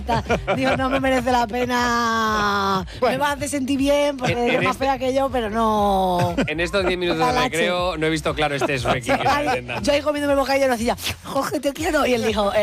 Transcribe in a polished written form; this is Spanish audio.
Digo, no me merece la pena. Bueno. Me va a hacer sentir bien porque es más fea que yo, pero no. En estos 10 minutos de Talache. recreo no he visto claro este sueño. Yo ahí comiéndome el bocadillo y lo hacía, Jorge, te quiero. Y él dijo,